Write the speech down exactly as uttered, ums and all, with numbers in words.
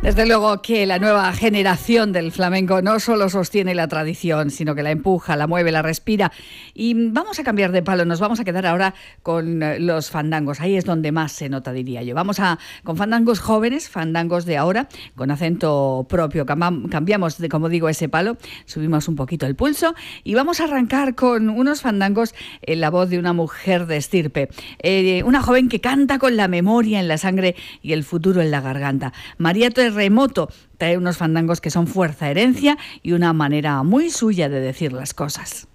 Desde luego que la nueva generación del flamenco no solo sostiene la tradición, sino que la empuja, la mueve, la respira. Y vamos a cambiar de palo, nos vamos a quedar ahora con los fandangos. Ahí es donde más se nota, diría yo. Vamos a con fandangos jóvenes, fandangos de ahora, con acento propio. Cambiamos, de, como digo, ese palo, subimos un poquito el pulso y vamos a arrancar con unos fandangos en la voz de una mujer de estirpe. Eh, una joven que canta con la memoria en la sangre y el futuro en la garganta. María Terremoto trae unos fandangos que son fuerza, herencia y una manera muy suya de decir las cosas.